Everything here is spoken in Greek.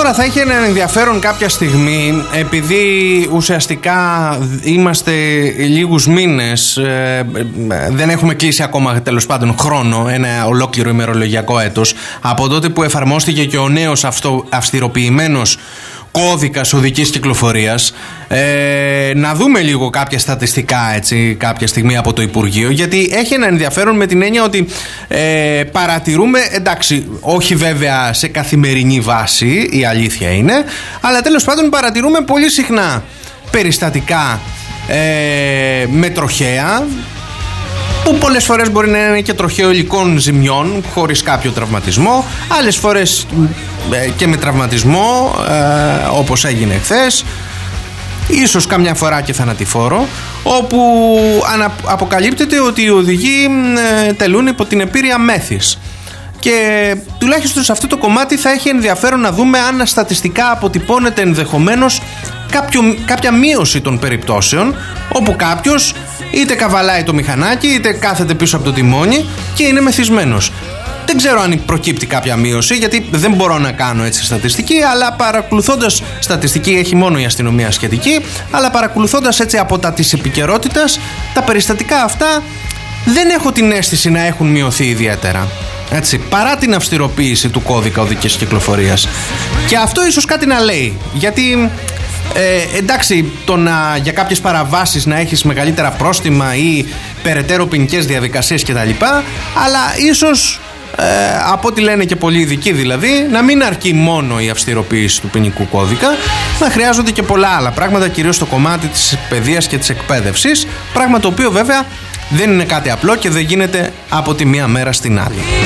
Τώρα θα έχει ένα ενδιαφέρον κάποια στιγμή, επειδή ουσιαστικά είμαστε λίγους μήνες, δεν έχουμε κλείσει ακόμα τέλος πάντων χρόνο, ένα ολόκληρο ημερολογιακό έτος, από τότε που εφαρμόστηκε και ο νέος αυστηροποιημένος κώδικας οδικής κυκλοφορίας. Να δούμε λίγο κάποια στατιστικά έτσι κάποια στιγμή από το Υπουργείο, γιατί έχει ένα ενδιαφέρον με την έννοια ότι παρατηρούμε, εντάξει, όχι βέβαια σε καθημερινή βάση, η αλήθεια είναι, αλλά τέλος πάντων παρατηρούμε πολύ συχνά περιστατικά με τροχαία, που πολλές φορές μπορεί να είναι και τροχαίο υλικών ζημιών χωρίς κάποιο τραυματισμό, άλλες φορές και με τραυματισμό, όπως έγινε χθες, ίσως καμιά φορά και θανατηφόρο, όπου αποκαλύπτεται ότι οι οδηγοί τελούν υπό την επίρρεια μέθης. Και τουλάχιστον σε αυτό το κομμάτι θα έχει ενδιαφέρον να δούμε αν στατιστικά αποτυπώνεται ενδεχομένως κάποια μείωση των περιπτώσεων όπου κάποιος είτε καβαλάει το μηχανάκι είτε κάθεται πίσω από το τιμόνι και είναι μεθυσμένος. Δεν ξέρω αν προκύπτει κάποια μείωση, γιατί δεν μπορώ να κάνω έτσι στατιστική, αλλά παρακολουθώντας στατιστική, έχει μόνο η αστυνομία σχετική, αλλά παρακολουθώντας έτσι από τα της επικαιρότητας, τα περιστατικά αυτά δεν έχω την αίσθηση να έχουν μειωθεί ιδιαίτερα. Έτσι, παρά την αυστηροποίηση του κώδικα οδικής κυκλοφορίας. Και αυτό ίσως κάτι να λέει, γιατί εντάξει, για κάποιες παραβάσεις να έχεις μεγαλύτερα πρόστιμα ή περαιτέρω ποινικές διαδικασίες κτλ., αλλά ίσως από ό,τι λένε και πολλοί ειδικοί δηλαδή, να μην αρκεί μόνο η αυστηροποίηση του ποινικού κώδικα, να χρειάζονται και πολλά άλλα πράγματα, κυρίως στο κομμάτι της παιδείας και της εκπαίδευσης, πράγμα το οποίο βέβαια δεν είναι κάτι απλό και δεν γίνεται από τη μία μέρα στην άλλη.